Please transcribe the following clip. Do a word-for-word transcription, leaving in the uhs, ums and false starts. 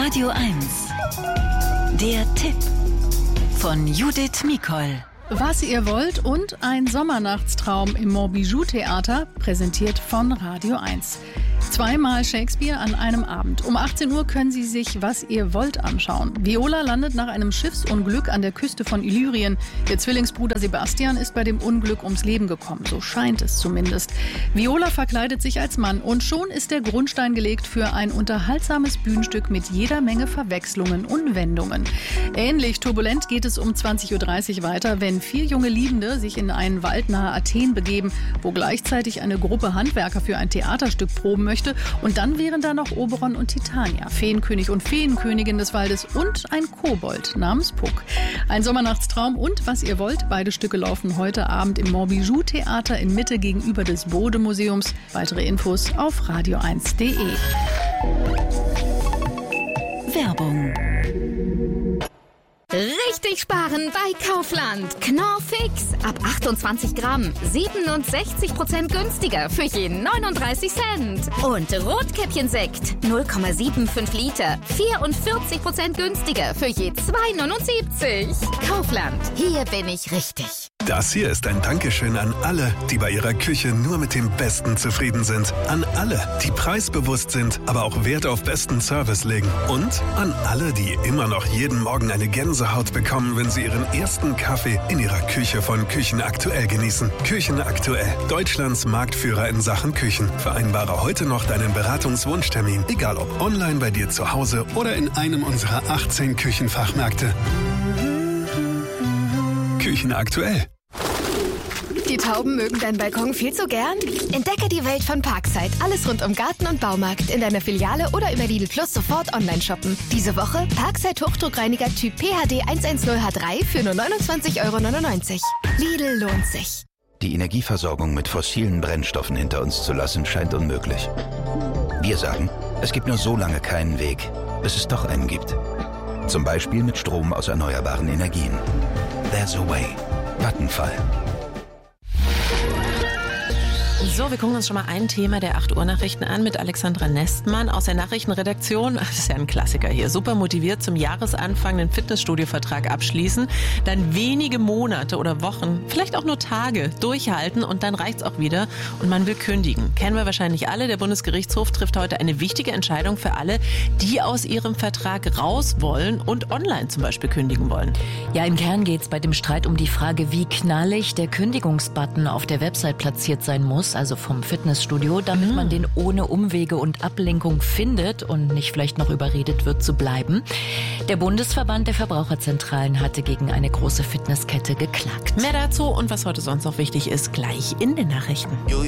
Radio eins. Der Tipp von Judith Mikol. Was ihr wollt und ein Sommernachtstraum im Montbijou-Theater, präsentiert von Radio eins. Zweimal Shakespeare an einem Abend. Um achtzehn Uhr können Sie sich Was ihr wollt anschauen. Viola landet nach einem Schiffsunglück an der Küste von Illyrien. Ihr Zwillingsbruder Sebastian ist bei dem Unglück ums Leben gekommen. So scheint es zumindest. Viola verkleidet sich als Mann und schon ist der Grundstein gelegt für ein unterhaltsames Bühnenstück mit jeder Menge Verwechslungen und Wendungen. Ähnlich turbulent geht es um zwanzig Uhr dreißig weiter, wenn vier junge Liebende sich in einen Wald nahe Athen begeben, wo gleichzeitig eine Gruppe Handwerker für ein Theaterstück proben möchte. Und dann wären da noch Oberon und Titania, Feenkönig und Feenkönigin des Waldes und ein Kobold namens Puck. Ein Sommernachtstraum und Was ihr wollt. Beide Stücke laufen heute Abend im Montbijou-Theater in Mitte gegenüber des Bode-Museums. Weitere Infos auf radio eins punkt de. Werbung. Richtig sparen bei Kaufland. Knorr Fix. Ab achtundzwanzig Gramm. siebenundsechzig Prozent günstiger für je neununddreißig Cent. Und Rotkäppchensekt. null Komma fünfundsiebzig Liter. vierundvierzig Prozent günstiger für je zwei neunundsiebzig. Kaufland. Hier bin ich richtig. Das hier ist ein Dankeschön an alle, die bei ihrer Küche nur mit dem Besten zufrieden sind. An alle, die preisbewusst sind, aber auch Wert auf besten Service legen. Und an alle, die immer noch jeden Morgen eine Gänsehaut bekommen, wenn sie ihren ersten Kaffee in ihrer Küche von Küchen Aktuell genießen. Küchen Aktuell, Deutschlands Marktführer in Sachen Küchen. Vereinbare heute noch deinen Beratungswunschtermin, egal ob online bei dir zu Hause oder in einem unserer achtzehn Küchenfachmärkte. Küchen Aktuell. Die Tauben mögen deinen Balkon viel zu gern? Entdecke die Welt von Parkside. Alles rund um Garten und Baumarkt in deiner Filiale oder über Lidl Plus sofort online shoppen. Diese Woche Parkside Hochdruckreiniger Typ P H D hundertzehn H drei für nur neunundzwanzig Euro neunundneunzig. Lidl lohnt sich. Die Energieversorgung mit fossilen Brennstoffen hinter uns zu lassen, scheint unmöglich. Wir sagen, es gibt nur so lange keinen Weg, bis es doch einen gibt. Zum Beispiel mit Strom aus erneuerbaren Energien. There's a way. Vattenfall. So, wir gucken uns schon mal ein Thema der acht Uhr Nachrichten an mit Alexandra Nestmann aus der Nachrichtenredaktion. Das ist ja ein Klassiker hier. Super motiviert zum Jahresanfang den Fitnessstudio-Vertrag abschließen, dann wenige Monate oder Wochen, vielleicht auch nur Tage durchhalten und dann reicht's auch wieder und man will kündigen. Kennen wir wahrscheinlich alle. Der Bundesgerichtshof trifft heute eine wichtige Entscheidung für alle, die aus ihrem Vertrag raus wollen und online zum Beispiel kündigen wollen. Ja, im Kern geht's bei dem Streit um die Frage, wie knallig der Kündigungsbutton auf der Website platziert sein muss, also vom Fitnessstudio, damit mhm. man den ohne Umwege und Ablenkung findet und nicht vielleicht noch überredet wird zu bleiben. Der Bundesverband der Verbraucherzentralen hatte gegen eine große Fitnesskette geklagt. Mehr dazu und was heute sonst noch wichtig ist, gleich in den Nachrichten.